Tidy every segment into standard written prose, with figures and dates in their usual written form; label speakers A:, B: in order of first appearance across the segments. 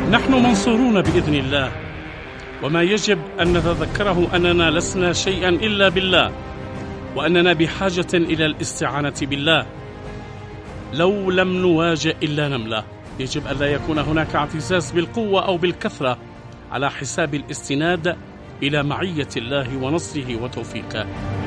A: نحن منصورون بإذن الله، وما يجب أن نتذكره أننا لسنا شيئا إلا بالله، وأننا بحاجة إلى الاستعانة بالله. لو لم نواجه إلا نملة. يجب أن لا يكون هناك اعتزاز بالقوة أو بالكثرة على حساب الاستناد إلى معية الله ونصره وتوفيقه.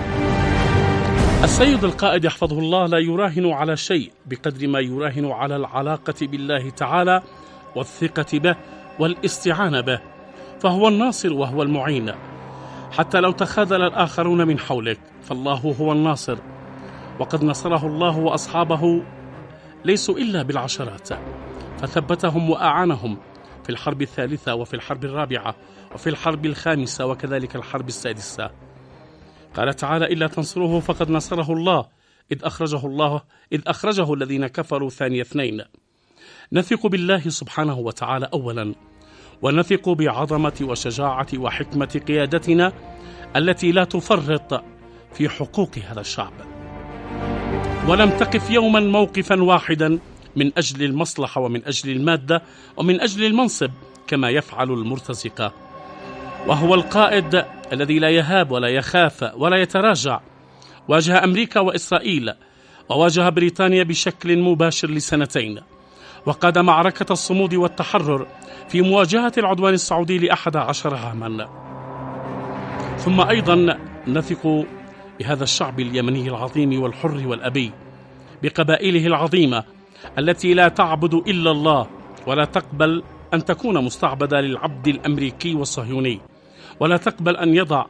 A: السيد القائد يحفظه الله لا يراهن على شيء بقدر ما يراهن على العلاقة بالله تعالى والثقة به والاستعانة به، فهو الناصر وهو المعين. حتى لو تخاذل الآخرون من حولك فالله هو الناصر، وقد نصره الله وأصحابه ليسوا إلا بالعشرات، فثبتهم وأعانهم في الحرب الثالثة وفي الحرب الرابعة وفي الحرب الخامسة وكذلك الحرب السادسة. قال تعالى: إلا تنصروه فقد نصره الله إذ أخرجه الذين كفروا ثاني اثنين. نثق بالله سبحانه وتعالى أولا، ونثق بعظمة وشجاعة وحكمة قيادتنا التي لا تفرط في حقوق هذا الشعب، ولم تقف يوما موقفا واحدا من أجل المصلحة ومن أجل المادة ومن أجل المنصب كما يفعل المرتزقة. وهو القائد الذي لا يهاب ولا يخاف ولا يتراجع. واجه أمريكا وإسرائيل وواجه بريطانيا بشكل مباشر لسنتين، وقاد معركة الصمود والتحرر في مواجهة العدوان السعودي ل11 عاما. ثم أيضا نثق بهذا الشعب اليمني العظيم والحر والأبي، بقبائله العظيمة التي لا تعبد إلا الله ولا تقبل أن تكون مستعبدة للعبد الأمريكي والصهيوني، ولا تقبل أن يضع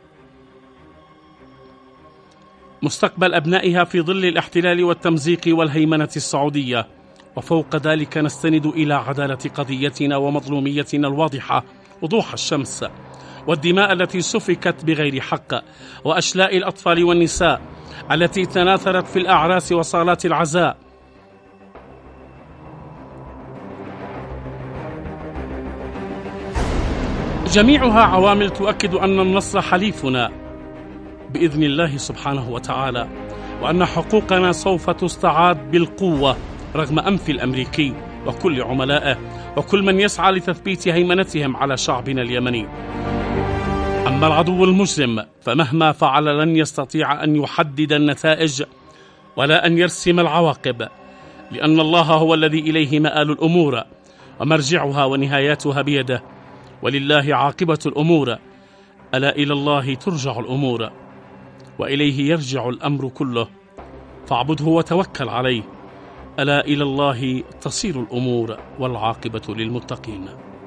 A: مستقبل أبنائها في ظل الاحتلال والتمزيق والهيمنة السعودية. وفوق ذلك نستند إلى عدالة قضيتنا ومظلوميتنا الواضحة وضوح الشمس، والدماء التي سفكت بغير حق، وأشلاء الأطفال والنساء التي تناثرت في الأعراس وصالات العزاء. جميعها عوامل تؤكد أن النصر حليفنا بإذن الله سبحانه وتعالى، وأن حقوقنا سوف تستعاد بالقوة رغم أنف الأمريكي وكل عملائه وكل من يسعى لتثبيت هيمنتهم على شعبنا اليمني. أما العدو المجرم فمهما فعل لن يستطيع أن يحدد النتائج ولا أن يرسم العواقب، لأن الله هو الذي إليه مآل الأمور ومرجعها ونهاياتها بيده، ولله عاقبة الأمور. ألا إلى الله ترجع الأمور وإليه يرجع الأمر كله، فاعبده وتوكل عليه. ألا إلى الله تصير الأمور والعاقبة للمتقين.